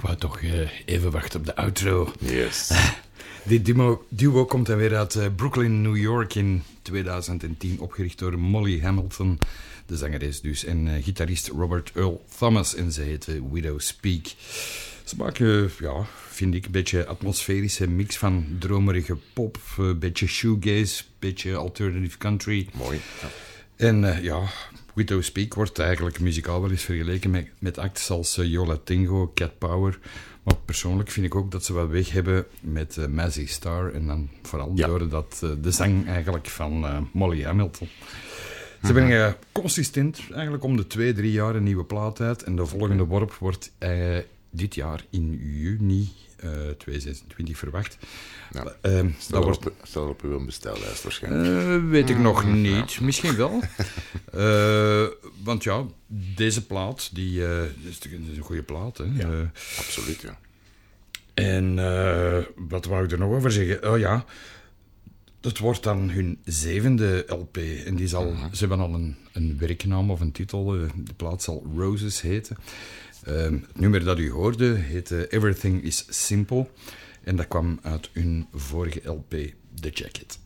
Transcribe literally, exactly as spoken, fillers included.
wou toch uh, even wachten op de outro. Yes. Dit duo, duo komt dan weer uit uh, Brooklyn, New York in twintig tien, opgericht door Molly Hamilton, de zangeres dus, en uh, gitarist Robert Earl Thomas, en ze heet uh, Widow Speak. Ze maken, uh, ja, vind ik, een beetje atmosferische mix van dromerige pop, een uh, beetje shoegaze, een beetje alternative country. Mooi. Ja. En uh, ja, Widow Speak wordt eigenlijk muzikaal wel eens vergeleken met, met acts als uh, Yola Tango, Cat Power. Maar persoonlijk vind ik ook dat ze wat weg hebben met uh, Mazzy Star. En dan vooral ja. door dat, uh, de zang eigenlijk van uh, Molly Hamilton. Ze brengen uh, consistent eigenlijk om de twee, drie jaar een nieuwe plaat uit. En de volgende worp wordt uh, dit jaar in juni uh, tweeduizend zesentwintig verwacht. Ja. Uh, Stel, dat op, wordt... stel op uw bestellijst waarschijnlijk. Uh, weet ik nog niet. Ja. Misschien wel. uh, want ja, deze plaat, die uh, is een goede plaat. Hè? Ja, uh, absoluut, ja. En uh, wat wou ik er nog over zeggen? Oh ja, dat wordt dan hun zevende L P. En die zal, uh-huh. ze hebben al een, een werknaam of een titel. Uh, de plaat zal Roses heten. Uh, het nummer dat u hoorde heette Everything is Simple. En dat kwam uit hun vorige L P, The Jacket.